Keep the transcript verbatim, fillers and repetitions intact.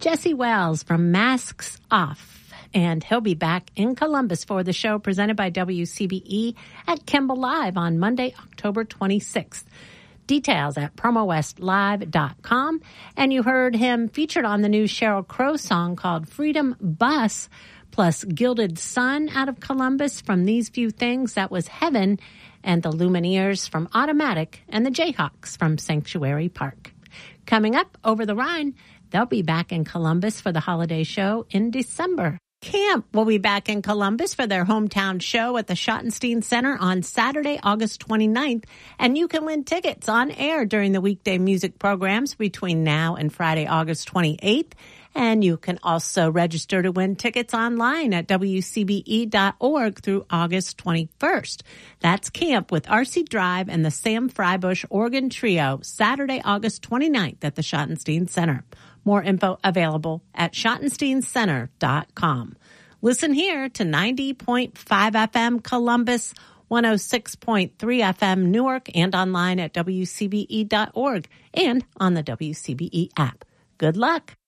Jesse Wells from Masks Off, and he'll be back in Columbus for the show presented by W C B E at Kimball Live on Monday, October twenty-sixth. Details at promo west live dot com. And you heard him featured on the new Sheryl Crow song called Freedom Bus, plus Gilded Sun out of Columbus from These Few Things. That was Heaven, and the Lumineers from Automatic, and the Jayhawks from Sanctuary Park. Coming up, Over the Rhine, they'll be back in Columbus for the holiday show in December. Camp will be back in Columbus for their hometown show at the Schottenstein Center on Saturday, August twenty-ninth, and you can win tickets on air during the weekday music programs between now and Friday, August twenty-eighth. And you can also register to win tickets online at W C B E dot org through August twenty-first. That's Camp with R C Drive and the Sam Freibush Organ Trio, Saturday, August twenty-ninth at the Schottenstein Center. More info available at schottenstein center dot com. Listen here to ninety point five F M Columbus, one oh six point three F M Newark, and online at W C B E dot org and on the W C B E app. Good luck.